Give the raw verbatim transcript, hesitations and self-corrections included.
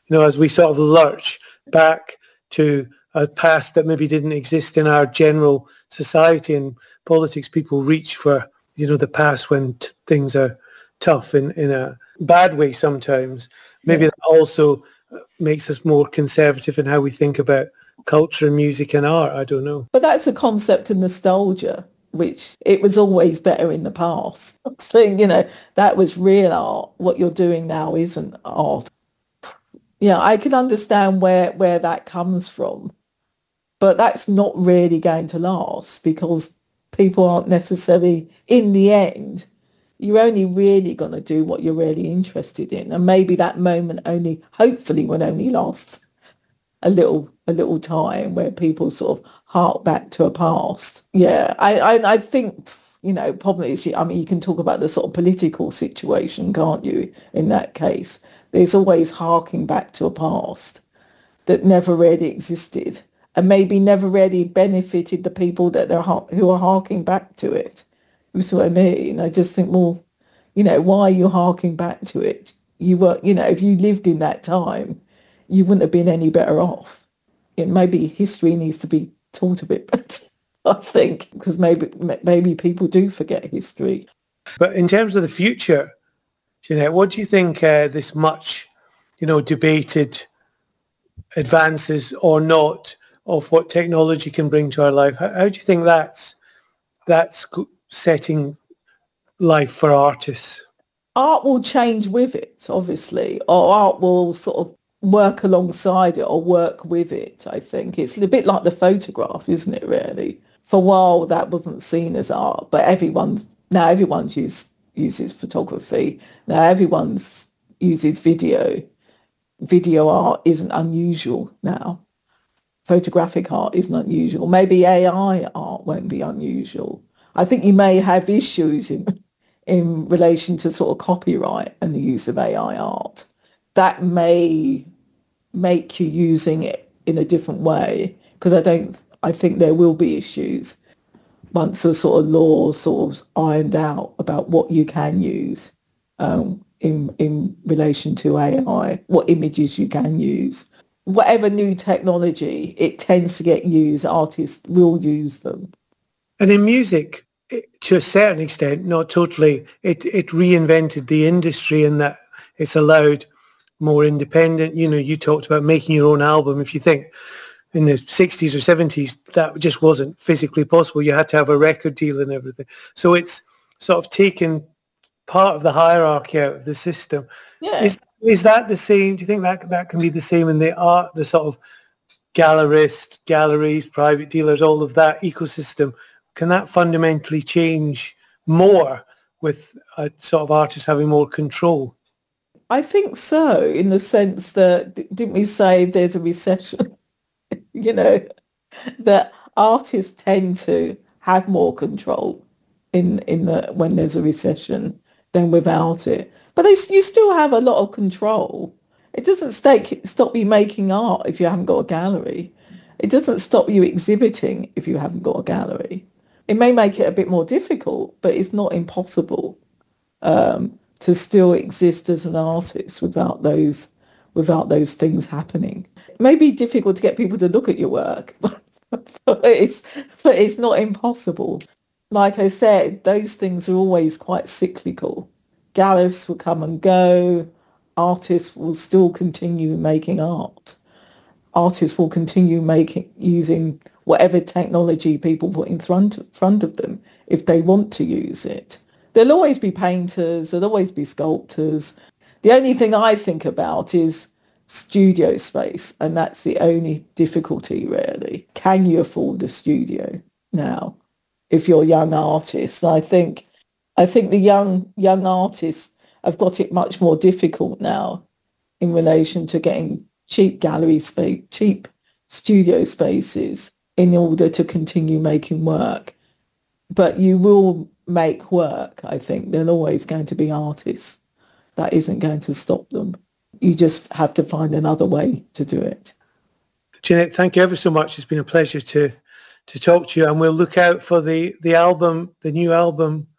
you know, as we sort of lurch back to a past that maybe didn't exist in our general society and politics, people reach for, you know, the past when t- things are tough in, in a bad way sometimes. Maybe Yeah. that also makes us more conservative in how we think about culture, music and art. I don't know. But that's a concept of nostalgia, which it was always better in the past. I think, you know, that was real art. What you're doing now isn't art. Yeah, I can understand where, where that comes from. But that's not really going to last because people aren't necessarily, in the end, you're only really going to do what you're really interested in. And maybe that moment only, hopefully, will only last a little a little time where people sort of hark back to a past. Yeah, I, I, I think, you know, probably, is, I mean, you can talk about the sort of political situation, can't you, in that case? There's always harking back to a past that never really existed and maybe never really benefited the people that they're who are harking back to it. You see what I mean? I just think, well, you know, why are you harking back to it? You were, you know, if you lived in that time, you wouldn't have been any better off. It, maybe history needs to be taught a bit better, I think, because maybe maybe people do forget history. But in terms of the future, Jeanette, what do you think uh, this much, you know, debated advances or not of what technology can bring to our life? How, how do you think that's that's setting life for artists? Art will change with it, obviously, or art will sort of work alongside it or work with it, I think. It's a bit like the photograph, isn't it, really? For a while, that wasn't seen as art, but everyone, now everyone's use, uses photography. Now everyone's uses video. Video art isn't unusual now. Photographic art isn't unusual. Maybe A I art won't be unusual. I think you may have issues in in relation to sort of copyright and the use of A I art. That may make you using it in a different way because I don't. I think there will be issues once a sort of law sort of ironed out about what you can use um, in in relation to A I, what images you can use. Whatever new technology, it tends to get used. Artists will use them. And in music, it, to a certain extent, not totally, it, it reinvented the industry in that it's allowed more independent. You know, you talked about making your own album. If you think in the sixties or seventies, that just wasn't physically possible. You had to have a record deal and everything. So it's sort of taken part of the hierarchy out of the system. Yeah. Is is that the same? Do you think that that can be the same in the art, the sort of gallerist, galleries, private dealers, all of that ecosystem? Can that fundamentally change more with a sort of artists having more control? I think so, in the sense that, didn't we say if there's a recession, you know, that artists tend to have more control in in the when there's a recession than without it. But they, you still have a lot of control. It doesn't stake, stop you making art if you haven't got a gallery. It doesn't stop you exhibiting if you haven't got a gallery. It may make it a bit more difficult, but it's not impossible um, to still exist as an artist without those without those things happening. It may be difficult to get people to look at your work, but it's but it's not impossible. Like I said, those things are always quite cyclical. Galleries will come and go. Artists will still continue making art. Artists will continue making using whatever technology people put in front front of them if they want to use it. There'll always be painters, there'll always be sculptors. The only thing I think about is studio space, and that's the only difficulty really. Can you afford a studio now if you're a young artist? I think I think the young young artists have got it much more difficult now in relation to getting cheap gallery space, cheap studio spaces in order to continue making work. But you will make work, I think. There are always going to be artists. That isn't going to stop them. You just have to find another way to do it. Jeanette, thank you ever so much. It's been a pleasure to to talk to you, and we'll look out for the, the album, the new album